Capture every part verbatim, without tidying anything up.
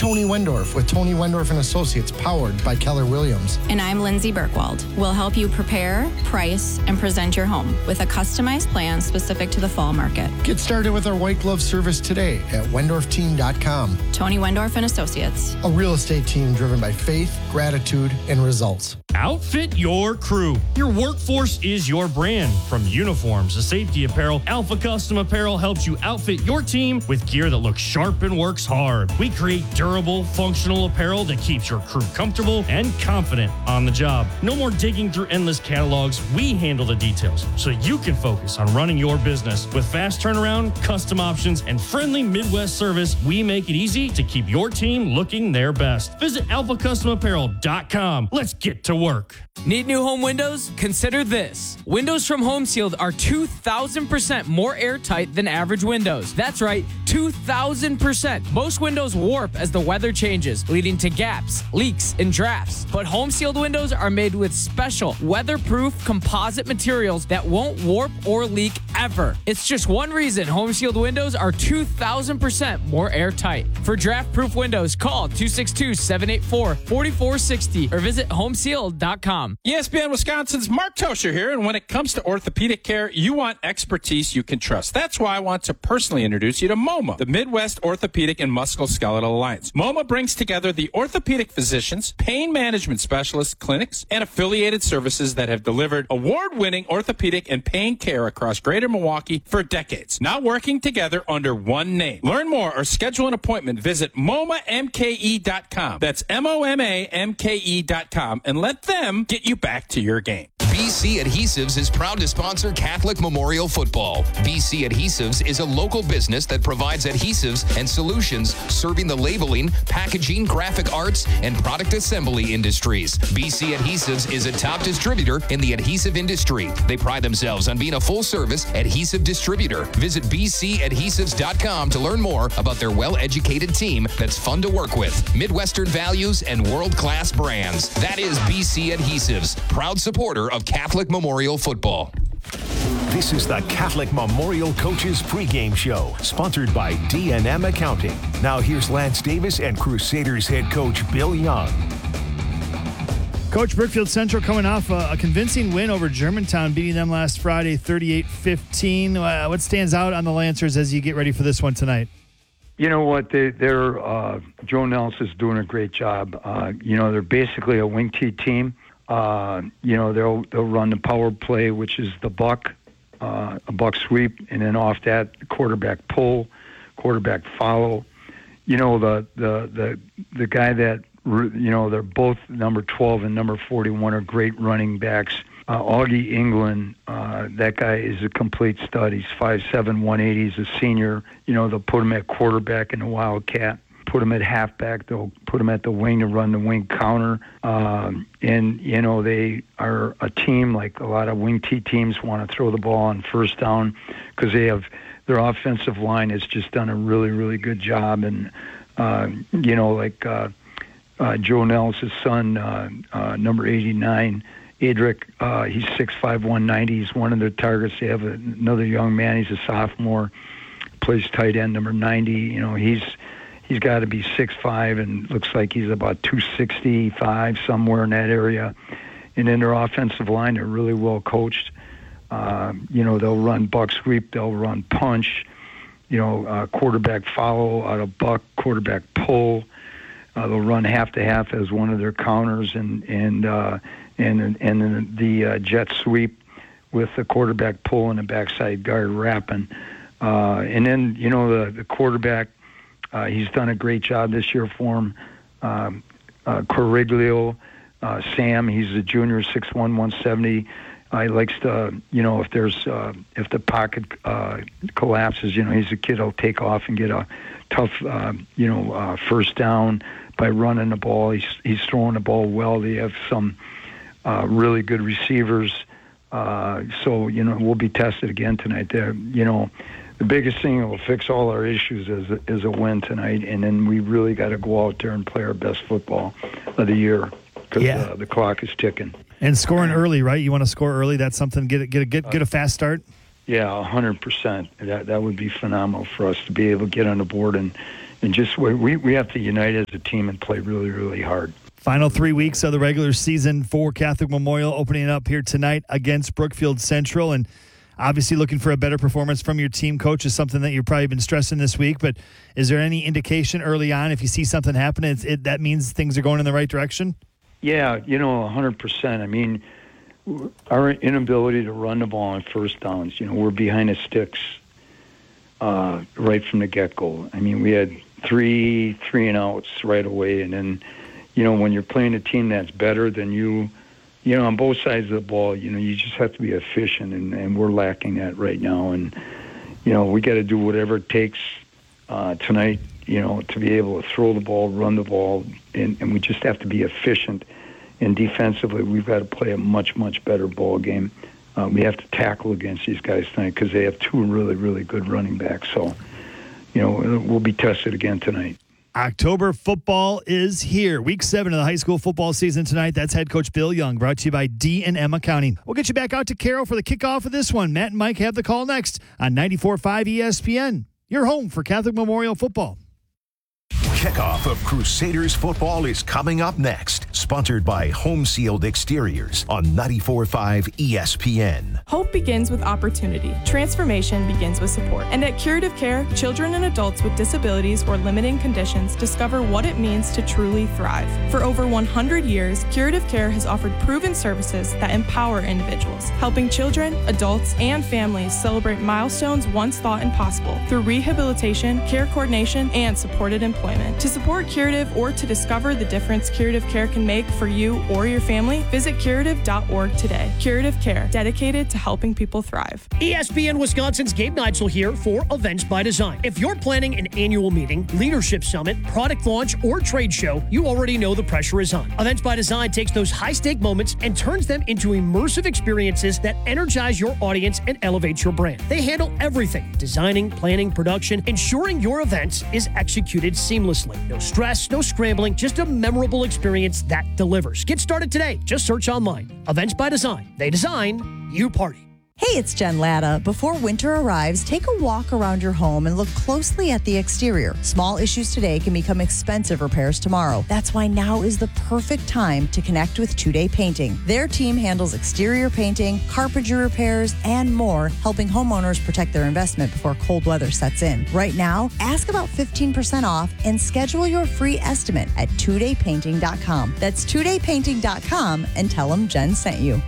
Tony Wendorf with Tony Wendorf and Associates, powered by Keller Williams. And I'm Lindsay Birkwald. We'll help you prepare, price, and present your home with a customized plan specific to the fall market. Get started with our white glove service today at wendorf team dot com. Tony Wendorf and Associates. A real estate team driven by faith, gratitude, and results. Outfit your crew. Your workforce is your brand. From uniforms to safety apparel, Alpha Custom Apparel helps you outfit your team with gear that looks sharp and works hard. We create durable, functional apparel that keeps your crew comfortable and confident on the job. No more digging through endless catalogs. We handle the details so you can focus on running your business. With fast turnaround, custom options, and friendly Midwest service, we make it easy to keep your team looking their best. Visit alpha custom apparel dot com. Let's get to work. Need new home windows? Consider this. Windows from Home Shield are two thousand percent more airtight than average windows. That's right, two thousand percent. Most windows warp as the weather changes, leading to gaps, leaks, and drafts. But Home Shield windows are made with special weatherproof composite materials that won't warp or leak ever. It's just one reason Home Shield windows are two thousand percent more airtight. For draft-proof windows, call two six two, seven eight four, four four six zero or visit home shield dot com. E S P N Wisconsin's Mark Tosher here, and when it comes to orthopedic care, you want expertise you can trust. That's why I want to personally introduce you to MoMA, the Midwest Orthopedic and Musculoskeletal Alliance. MoMA brings together the orthopedic physicians, pain management specialists, clinics, and affiliated services that have delivered award-winning orthopedic and pain care across Greater Milwaukee for decades. Now working together under one name. Learn more or schedule an appointment. Visit M O M A M K E dot com. That's M O M A M K E dot com, and let them get you back to your game. B C Adhesives is proud to sponsor Catholic Memorial Football. B C Adhesives is a local business that provides adhesives and solutions serving the labeling, packaging, graphic arts, and product assembly industries. B C Adhesives is a top distributor in the adhesive industry. They pride themselves on being a full-service adhesive distributor. Visit b c adhesives dot com to learn more about their well-educated team that's fun to work with, Midwestern values, and world-class brands. That is B C Adhesives, proud supporter of Catholic Memorial Football. This is the Catholic Memorial Coaches pregame show, sponsored by D and M Accounting. Now here's Lance Davis and Crusaders head coach Bill Young. Coach, Brookfield Central coming off a, a convincing win over Germantown, beating them last Friday thirty-eight fifteen. Uh, what stands out on the Lancers as you get ready for this one tonight? You know what? They, they're uh, Joe Nelson's doing a great job. Uh, you know, they're basically a wing tee team. Uh, you know, they'll they'll run the power play, which is the buck, uh, a buck sweep, and then off that, quarterback pull, quarterback follow. You know, the the the the guy that, you know, they're both number twelve and number forty-one are great running backs. Uh, Augie England, uh, that guy is a complete stud. He's five seven, one eighty. He's a senior. You know, they'll put him at quarterback in the Wildcat. Put him at halfback. They'll put him at the wing to run the wing counter. Um, and, you know, they are a team like a lot of wing T teams want to throw the ball on first down because they have their offensive line has just done a really, really good job. And, uh, you know, like uh, uh, Joe Nelson's son, uh, uh, number eighty-nine, Adric, uh, he's six five, one ninety. He's one of their targets. They have another young man. He's a sophomore, plays tight end, number ninety. You know, he's He's got to be six five and looks like he's about two sixty-five, somewhere in that area. And in their offensive line, they're really well coached. Uh, you know, they'll run buck sweep, they'll run punch, you know, uh, quarterback follow out of buck, quarterback pull. Uh, they'll run half to half as one of their counters, and and uh, and and then the uh, jet sweep with the quarterback pull and the backside guard wrapping. Uh, and then, you know, the, the quarterback, Uh, he's done a great job this year for him. Um, uh, Coriglio, uh, Sam, he's a junior, six one, one seventy. Uh, he likes to, you know, if there's uh, if the pocket uh, collapses, you know, he's a kid who'll take off and get a tough, uh, you know, uh, first down by running the ball. He's he's throwing the ball well. They have some uh, really good receivers. Uh, so, you know, we'll be tested again tonight. There, you know. The biggest thing that will fix all our issues is a, is a win tonight, and then we really got to go out there and play our best football of the year because yeah. uh, the clock is ticking. And scoring early, right? You want to score early. That's something. Get a, get a, get get a fast start. Yeah, a hundred percent. That that would be phenomenal for us to be able to get on the board and and just we we have to unite as a team and play really, really hard. Final three weeks of the regular season for Catholic Memorial, opening up here tonight against Brookfield Central, and obviously looking for a better performance from your team coach is something that you've probably been stressing this week. But is there any indication early on if you see something happen, it's, it, that means things are going in the right direction? Yeah, you know, one hundred percent. I mean, our inability to run the ball on first downs, you know, we're behind the sticks uh, right from the get-go. I mean, we had three three and outs right away, and then, you know, when you're playing a team that's better than you, you know, on both sides of the ball, you know, you just have to be efficient, and, and we're lacking that right now. And, you know, we got to do whatever it takes uh, tonight, you know, to be able to throw the ball, run the ball, and, and we just have to be efficient. And defensively, we've got to play a much, much better ball game. Uh, we have to tackle against these guys tonight because they have two really, really good running backs. So, you know, we'll be tested again tonight. October football is here. Week seven of the high school football season tonight. That's head coach Bill Young, brought to you by D and M Accounting. We'll get you back out to Carroll for the kickoff of this one. Matt and Mike have the call next on ninety-four point five E S P N. Your home for Catholic Memorial football. Kickoff of Crusaders football is coming up next. Sponsored by Home Sealed Exteriors on ninety-four point five E S P N. Hope begins with opportunity. Transformation begins with support. And at Curative Care, children and adults with disabilities or limiting conditions discover what it means to truly thrive. For over one hundred years, Curative Care has offered proven services that empower individuals, helping children, adults, and families celebrate milestones once thought impossible through rehabilitation, care coordination, and supported employment. To support Curative or to discover the difference Curative Care can make for you or your family, visit curative dot org today. Curative Care, dedicated to helping people thrive. E S P N Wisconsin's Gabe Neitzel here for Events by Design. If you're planning an annual meeting, leadership summit, product launch, or trade show, you already know the pressure is on. Events by Design takes those high-stake moments and turns them into immersive experiences that energize your audience and elevate your brand. They handle everything: designing, planning, production, ensuring your event is executed seamlessly. No stress, no scrambling, just a memorable experience that delivers. Get started today. Just search online. Events by Design. They design, you party. Hey, it's Jen Latta. Before winter arrives, take a walk around your home and look closely at the exterior. Small issues today can become expensive repairs tomorrow. That's why now is the perfect time to connect with Two Day Painting. Their team handles exterior painting, carpentry repairs, and more, helping homeowners protect their investment before cold weather sets in. Right now, ask about fifteen percent off and schedule your free estimate at two day painting dot com. That's two day painting dot com and tell them Jen sent you.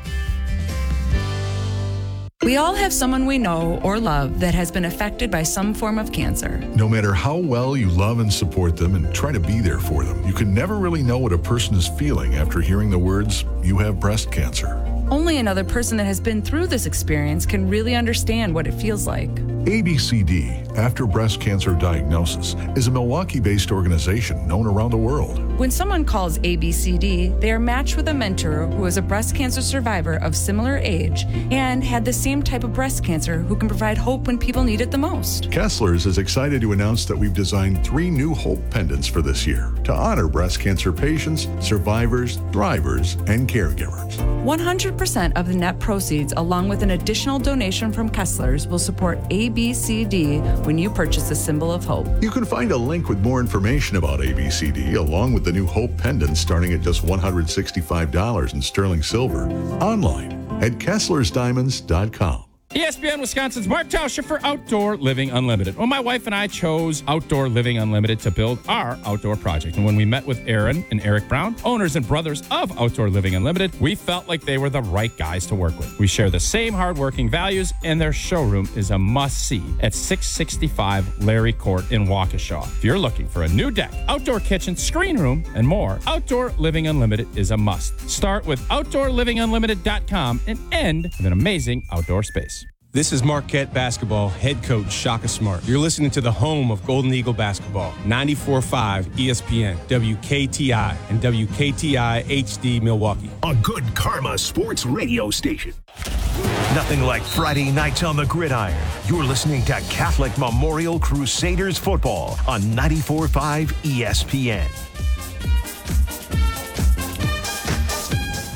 We all have someone we know or love that has been affected by some form of cancer. No matter how well you love and support them and try to be there for them, you can never really know what a person is feeling after hearing the words, "You have breast cancer." Only another person that has been through this experience can really understand what it feels like. A B C D, After Breast Cancer Diagnosis, is a Milwaukee-based organization known around the world. When someone calls A B C D, they are matched with a mentor who is a breast cancer survivor of similar age and had the same type of breast cancer who can provide hope when people need it the most. Kessler's is excited to announce that we've designed three new Hope pendants for this year to honor breast cancer patients, survivors, thrivers, and caregivers. one hundred percent of the net proceeds, along with an additional donation from Kessler's, will support A B C D when you purchase a symbol of hope. You can find a link with more information about A B C D, along with the new Hope pendants starting at just one hundred sixty-five dollars in sterling silver, online at Kesslers Diamonds dot com. E S P N Wisconsin's Mark Tauscher for Outdoor Living Unlimited. Well, my wife and I chose Outdoor Living Unlimited to build our outdoor project. And when we met with Aaron and Eric Brown, owners and brothers of Outdoor Living Unlimited, we felt like they were the right guys to work with. We share the same hardworking values, and their showroom is a must-see at six sixty-five Larry Court in Waukesha. If you're looking for a new deck, outdoor kitchen, screen room, and more, Outdoor Living Unlimited is a must. Start with outdoor living unlimited dot com and end with an amazing outdoor space. This is Marquette basketball head coach Shaka Smart. You're listening to the home of Golden Eagle basketball, ninety-four point five E S P N, W K T I, and W K T I H D Milwaukee. A good karma sports radio station. Nothing like Friday nights on the gridiron. You're listening to Catholic Memorial Crusaders football on ninety-four point five E S P N.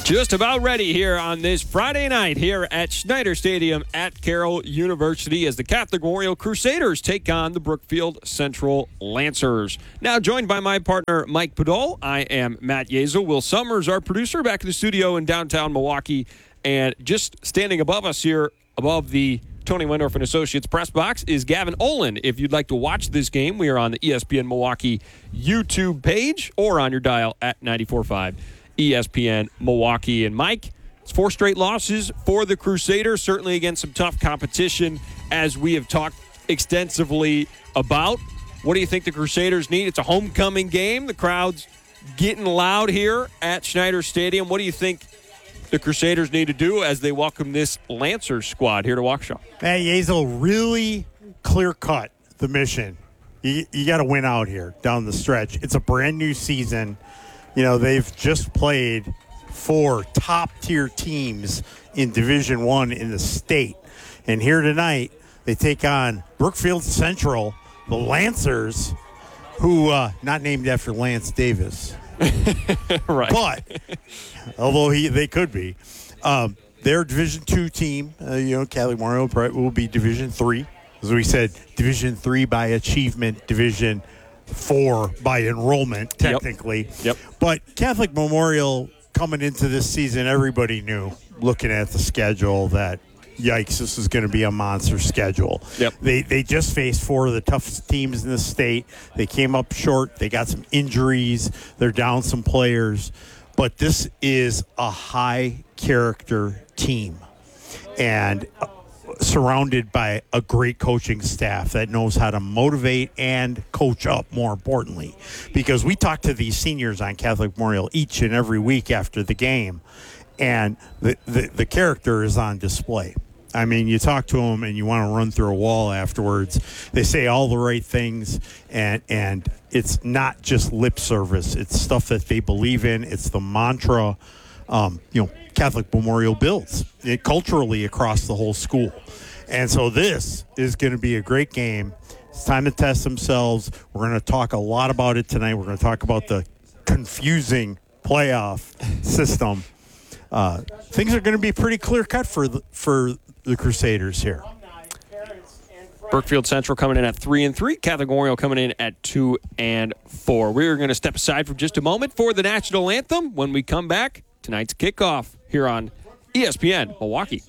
Just about ready here on this Friday night here at Schneider Stadium at Carroll University as the Catholic Memorial Crusaders take on the Brookfield Central Lancers. Now joined by my partner Mike Podol, I am Matt Yezel. Will Summers, our producer, back in the studio in downtown Milwaukee. And just standing above us here, above the Tony Wendorf and Associates press box, is Gavin Olin. If you'd like to watch this game, we are on the E S P N Milwaukee YouTube page or on your dial at ninety-four point five E S P N Milwaukee. And Mike, it's four straight losses for the Crusaders, certainly against some tough competition, as we have talked extensively about. What do you think the Crusaders need? It's a homecoming game. The crowd's getting loud here at Schneider Stadium. What do you think the Crusaders need to do as they welcome this Lancers squad here to Waukesha? Hey, Yezel, really clear-cut the mission. You, you got to win out here down the stretch. It's a brand-new season. You know, they've just played four top-tier teams in Division One in the state. And here tonight, they take on Brookfield Central, the Lancers, who, uh, not named after Lance Davis. Right. But, although he they could be, um, they're a Division Two team. Uh, you know, Catholic Memorial will be Division Three. As we said, Division Three by achievement, Division Four by enrollment, technically. Yep. yep. But Catholic Memorial coming into this season, everybody knew, looking at the schedule, that yikes, this is going to be a monster schedule. Yep. They they just faced four of the toughest teams in the state. They came up short. They got some injuries. They're down some players. But this is a high-character team. And uh, surrounded by a great coaching staff that knows how to motivate and coach up, more importantly. Because we talk to these seniors on Catholic Memorial each and every week after the game, and the, the, the character is on display. I mean, you talk to them and you want to run through a wall afterwards. They say all the right things, and and it's not just lip service. It's stuff that they believe in. It's the mantra, um, you know, Catholic Memorial builds it culturally across the whole school. And so this is going to be a great game. It's time to test themselves. We're going to talk a lot about it tonight. We're going to talk about the confusing playoff system. Uh, things are going to be pretty clear-cut for the, for the Crusaders here. Brookfield Central coming in at three and three. Catholic Memorial coming in at two and four. We're going to step aside for just a moment for the national anthem. When we come back, tonight's kickoff here on E S P N Milwaukee.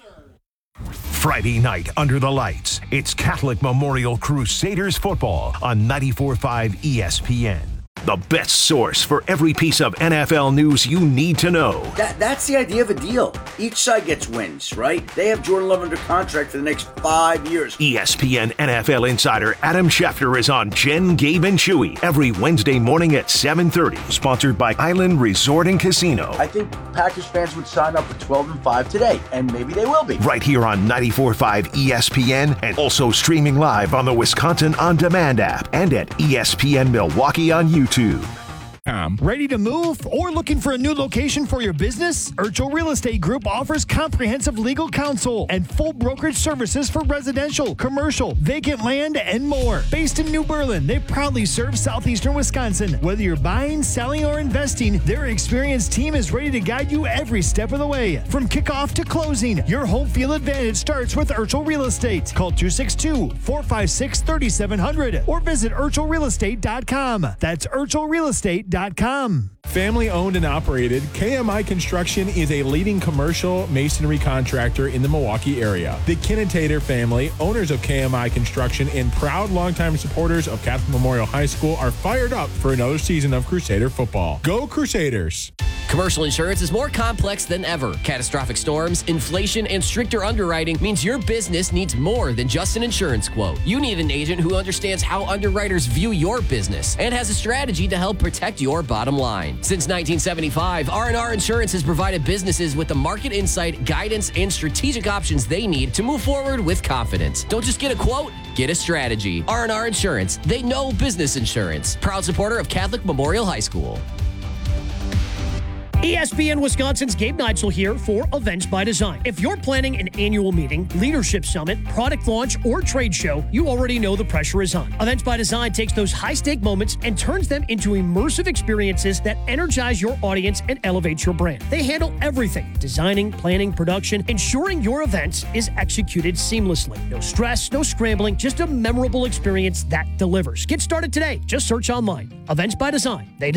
Friday night under the lights, it's Catholic Memorial Crusaders football on ninety-four point five E S P N. The best source for every piece of N F L news you need to know. That, that's the idea of a deal. Each side gets wins, right? They have Jordan Love under contract for the next five years. E S P N N F L insider Adam Schefter is on Jen, Gabe, and Chewy every Wednesday morning at seven thirty. Sponsored by Island Resort and Casino. I think Packers fans would sign up for twelve and five today, and maybe they will be. Right here on ninety-four point five E S P N, and also streaming live on the Wisconsin On Demand app and at E S P N Milwaukee on YouTube. Ready to move or looking for a new location for your business? Urchel Real Estate Group offers comprehensive legal counsel and full brokerage services for residential, commercial, vacant land, and more. Based in New Berlin, they proudly serve southeastern Wisconsin. Whether you're buying, selling, or investing, their experienced team is ready to guide you every step of the way. From kickoff to closing, your home field advantage starts with Urchel Real Estate. Call two six two, four five six, three seven zero zero or visit urchel real estate dot com. That's urchel real estate dot com. Family owned and operated, K M I Construction is a leading commercial masonry contractor in the Milwaukee area. The Kinnitator family, owners of K M I Construction and proud longtime supporters of Catholic Memorial High School, are fired up for another season of Crusader football. Go Crusaders! Commercial insurance is more complex than ever. Catastrophic storms, inflation, and stricter underwriting means your business needs more than just an insurance quote. You need an agent who understands how underwriters view your business and has a strategy to help protect your bottom line. Since nineteen seventy-five, R and R Insurance has provided businesses with the market insight, guidance, and strategic options they need to move forward with confidence. Don't just get a quote, get a strategy. R and R Insurance, they know business insurance. Proud supporter of Catholic Memorial High School. E S P N Wisconsin's Gabe Neitzel here for Events by Design. If you're planning an annual meeting, leadership summit, product launch, or trade show, you already know the pressure is on. Events by Design takes those high-stake moments and turns them into immersive experiences that energize your audience and elevate your brand. They handle everything: designing, planning, production, ensuring your event is executed seamlessly. No stress, no scrambling, just a memorable experience that delivers. Get started today. Just search online. Events by Design. They